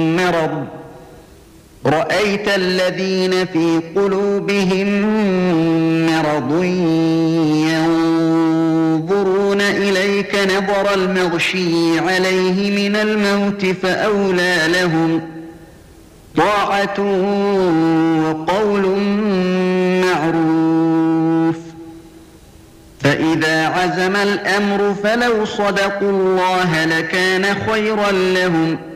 مرض رأيت الذين في قلوبهم مرض ينظرون إليك نظر المغشي عليه من الموت فأولى لهم طاعة وقول معروف. فإذا عزم الأمر فلو صدقوا الله لكان خيرا لهم